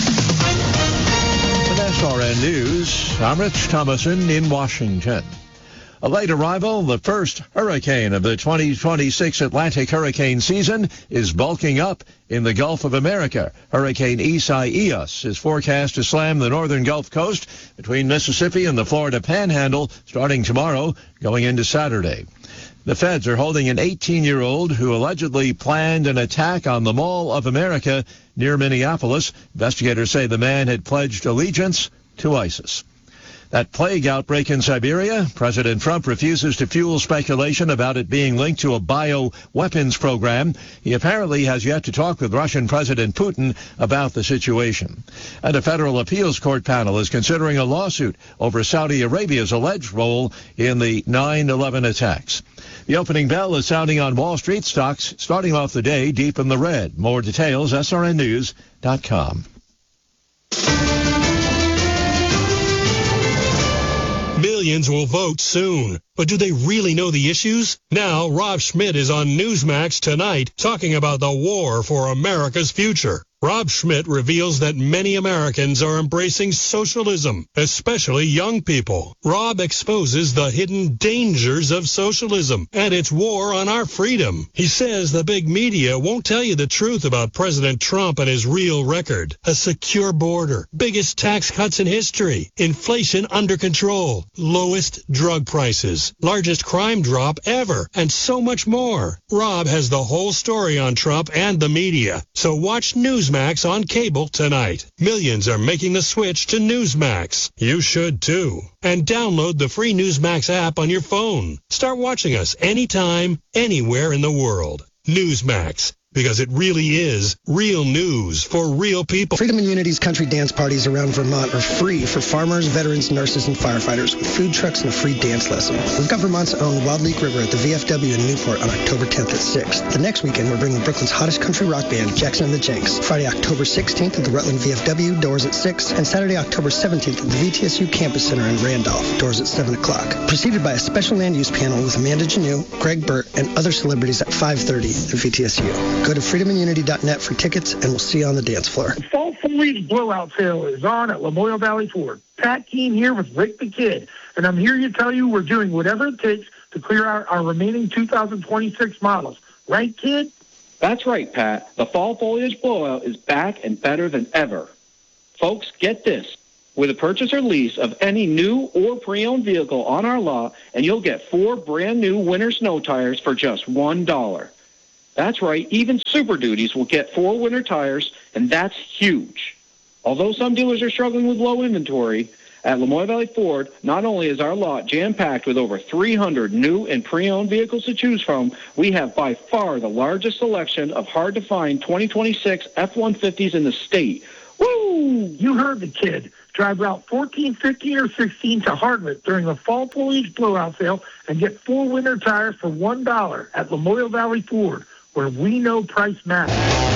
SRN News, I'm Rich Thomason in Washington. A late arrival, the first hurricane of the 2026 Atlantic hurricane season is bulking up in the Gulf of America. Hurricane Isaias is forecast to slam the northern Gulf Coast between Mississippi and the Florida Panhandle starting tomorrow, going into Saturday. The feds are holding an 18-year-old who allegedly planned an attack on the Mall of America near Minneapolis. Investigators say the man had pledged allegiance to ISIS. That plague outbreak in Siberia, President Trump refuses to fuel speculation about it being linked to a bioweapons program. He apparently has yet to talk with Russian President Putin about the situation. And a federal appeals court panel is considering a lawsuit over Saudi Arabia's alleged role in the 9/11 attacks. The opening bell is sounding on Wall Street. Stocks starting off the day deep in the red. More details, srnnews.com. Millions will vote soon. But do they really know the issues? Now, Rob Schmidt is on Newsmax tonight talking about the war for America's future. Rob Schmidt reveals that many Americans are embracing socialism, especially young people. Rob exposes the hidden dangers of socialism and its war on our freedom. He says the big media won't tell you the truth about President Trump and his real record. A secure border, biggest tax cuts in history, inflation under control, lowest drug prices, largest crime drop ever, and so much more. Rob has the whole story on Trump and the media. So watch Newsmax Newsmax on cable tonight. Millions are making the switch to Newsmax. You should too. And download the free Newsmax app on your phone. Start watching us anytime, anywhere in the world. Newsmax. Because it really is real news for real people. Freedom and Unity's country dance parties around Vermont are free for farmers, veterans, nurses, and firefighters with food trucks and a free dance lesson. We've got Vermont's own Wild Lake River at the VFW in Newport on October 10th at 6. The next weekend, we're bringing Brooklyn's hottest country rock band, Jackson and the Jenks. Friday, October 16th at the Rutland VFW, doors at 6. And Saturday, October 17th at the VTSU Campus Center in Randolph, doors at 7 o'clock. Preceded by a special land use panel with Amanda Janeau, Greg Burt, and other celebrities at 5:30 at VTSU. Go to freedomandunity.net for tickets, and we'll see you on the dance floor. The fall foliage blowout sale is on at Lamoille Valley Ford. Pat Keene here with Rick the Kid, and I'm here to tell you we're doing whatever it takes to clear out our remaining 2026 models. Right, kid? That's right, Pat. The fall foliage blowout is back and better than ever. Folks, get this. With a purchase or lease of any new or pre-owned vehicle on our lot, and you'll get 4 brand new winter snow tires for just $1. That's right, even Super Duties will get 4 winter tires, and that's huge. Although some dealers are struggling with low inventory, at Lamoille Valley Ford, not only is our lot jam-packed with over 300 new and pre-owned vehicles to choose from, we have by far the largest selection of hard-to-find 2026 F-150s in the state. Woo! You heard the kid. Drive Route 14, 15, or 16 to Hardwick during the fall foliage blowout sale and get 4 winter tires for $1 at Lamoille Valley Ford, where we know price matters.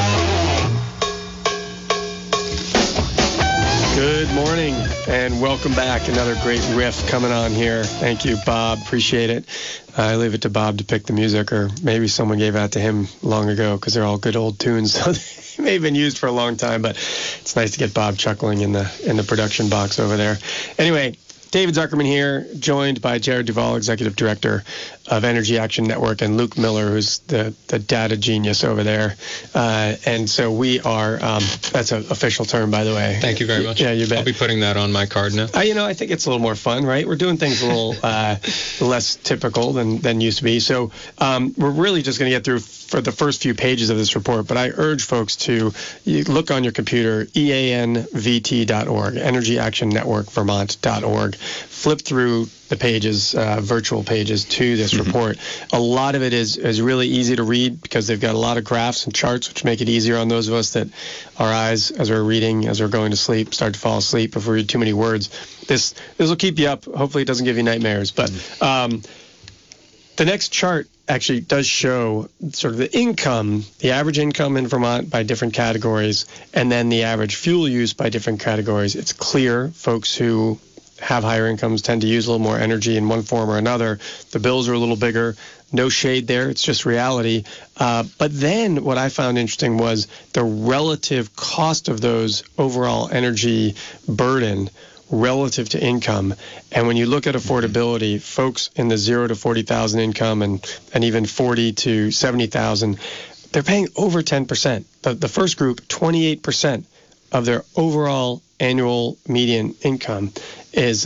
Good morning and welcome back. Another great riff coming on here. Thank you, Bob. Appreciate it. I leave it to Bob to pick the music, or maybe someone gave that to him long ago because they're all good old tunes. So they may have been used for a long time, but it's nice to get Bob chuckling in the production box over there. Anyway, David Zuckerman here, joined by Jared Duvall, Executive Director of Energy Action Network, and Luke Miller, who's the data genius over there. And so we are, that's an official term, by the way. Thank you very much. Yeah, you bet. I'll be putting that on my card now. I think it's a little more fun, right? We're doing things a little less typical than used to be. So we're really just going to get through for the first few pages of this report, but I urge folks to look on your computer, eanvt.org, energyactionnetworkvermont.org. Flip through the pages, virtual pages to this report. A lot of it is really easy to read because they've got a lot of graphs and charts, which make it easier on those of us that our eyes, as we're reading, as we're going to sleep, start to fall asleep if we read too many words. This will keep you up. Hopefully it doesn't give you nightmares. But the next chart actually does show sort of the income, the average income in Vermont by different categories, and then the average fuel use by different categories. It's clear folks who have higher incomes tend to use a little more energy in one form or another. The bills are a little bigger. No shade there. It's just reality. But then what I found interesting was the relative cost of those overall energy burden relative to income. And when you look at affordability, folks in the 0 to 40,000 income and even 40 to 70,000, they're paying over 10%. The first group, 28% of their overall annual median income is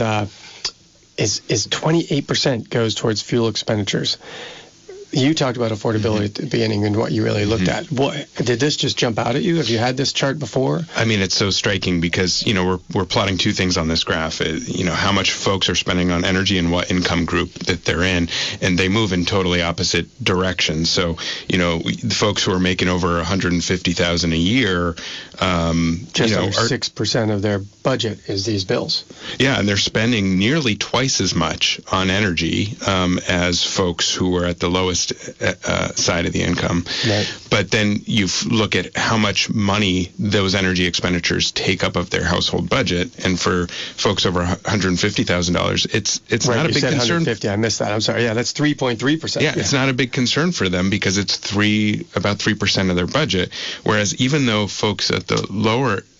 28% goes towards fuel expenditures. You talked about affordability at the beginning and what you really looked at. Did this just jump out at you? Have you had this chart before? I mean, it's so striking because, we're plotting two things on this graph. How much folks are spending on energy and what income group that they're in, and they move in totally opposite directions. So, the folks who are making over $150,000 a year, just over 6% of their budget is these bills. Yeah, and they're spending nearly twice as much on energy as folks who are at the lowest side of the income. Right. But then you look at how much money those energy expenditures take up of their household budget, and for folks over $150,000, it's right, not a big concern. 150. I missed that. I'm sorry. Yeah, that's 3.3%. Yeah, it's not a big concern for them because it's about 3% of their budget. Whereas even though folks at the lower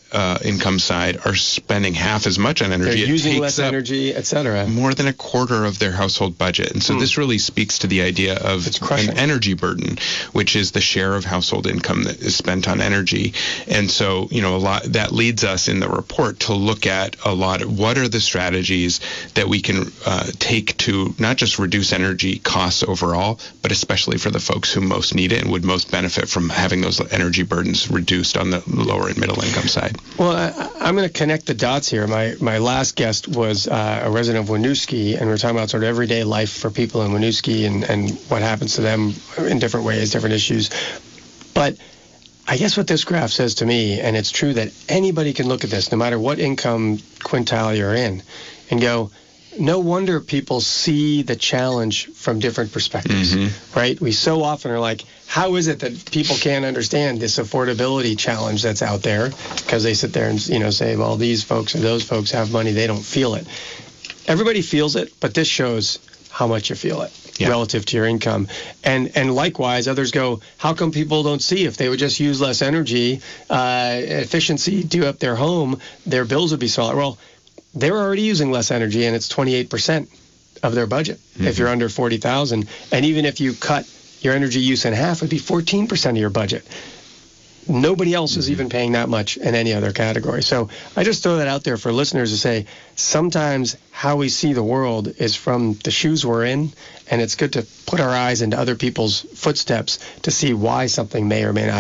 income side are spending half as much on energy. They're using less energy, etc. More than a quarter of their household budget. And so this really speaks to the idea of an energy burden, which is the share of household income that is spent on energy. And so, a lot that leads us in the report to look at a lot of what are the strategies that we can take to not just reduce energy costs overall, but especially for the folks who most need it and would most benefit from having those energy burdens reduced on the lower and middle income side. Well, I'm going to connect the dots here. My last guest was a resident of Winooski, and we were talking about sort of everyday life for people in Winooski and what happens to them in different ways, different issues. But I guess what this graph says to me, and it's true that anybody can look at this, no matter what income quintile you're in, and go, no wonder people see the challenge from different perspectives, right? We so often are like, how is it that people can't understand this affordability challenge that's out there? Because they sit there and, say, well, these folks or those folks have money, they don't feel it. Everybody feels it, but this shows how much you feel it relative to your income. And likewise, others go, how come people don't see if they would just use less energy, efficiency, do up their home, their bills would be smaller? Well, they're already using less energy, and it's 28% of their budget if you're under $40,000. And even if you cut your energy use in half, it'd be 14% of your budget. Nobody else is even paying that much in any other category. So I just throw that out there for listeners to say, sometimes how we see the world is from the shoes we're in, and it's good to put our eyes into other people's footsteps to see why something may or may not